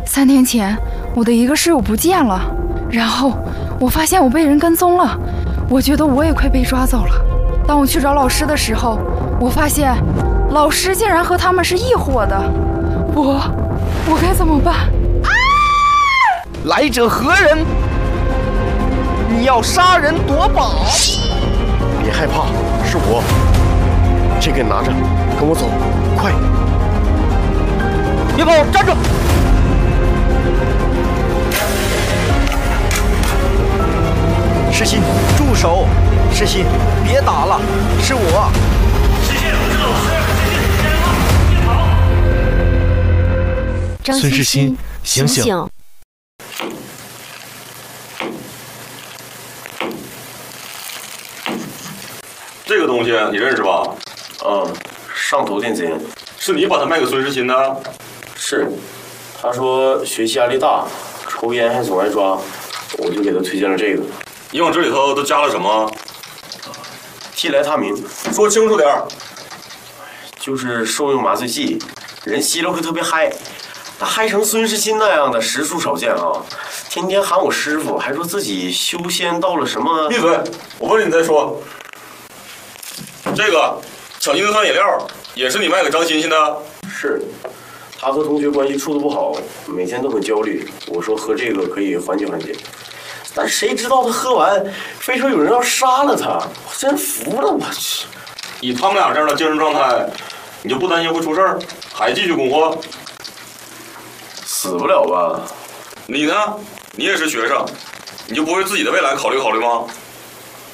3天前，我的一个室友不见了，然后我发现我被人跟踪了，我觉得我也快被抓走了。当我去找老师的时候，我发现老师竟然和他们是一伙的，我该怎么办？啊！ 来者何人？你要杀人夺宝？ 别害怕，是我。这个拿着，跟我走，快！ 别跑，站住！世新，住手！世新，别打了，是我。 世新，我是老师。世新，别跑！ 张孙世新，醒醒！ 这个东西你认识吧？ 上头电子烟， 是你把它卖给孙世新的？ 是，他说学习压力大，抽烟还总爱抓，我就给他推荐了这个。 你往这里头都加了什么？ 替来他明， 说清楚点儿。 就是受用麻醉剂，人吸了会特别嗨。他嗨成孙世新那样的实属少见啊！天天喊我师傅，还说自己修仙到了什么…… 闭嘴！我问你再说。这个抢金酸饮料也是你卖给张欣欣的？ 是，他和同学关系处得不好，每天都很焦虑。我说喝这个可以缓解缓解，但谁知道他喝完，非说有人要杀了他，我真服了，我去！ 以他们俩这样的精神状态，你就不担心会出事儿，还继续供货？ 死不了吧？ 你呢？你也是学生，你就不为自己的未来考虑考虑吗？